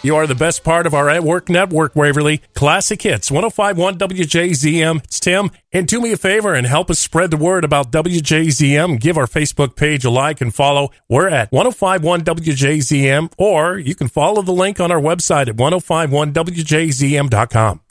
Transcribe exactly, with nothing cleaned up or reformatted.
You are the best part of our At Work Network, Waverly. Classic Hits, one oh five point one W J Z M. It's Tim. And do me a favor and help us spread the word about W J Z M. Give our Facebook page a like and follow. We're at one oh five point one W J Z M, or you can follow the link on our website at ten fifty-one W J Z M dot com.